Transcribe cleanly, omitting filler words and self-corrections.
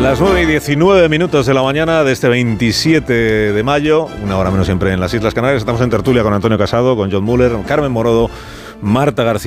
Las 9:19 de la mañana de este 27 de mayo, una hora menos siempre en las Islas Canarias. Estamos en tertulia con Antonio Casado, con John Muller, Carmen Morodo, Marta García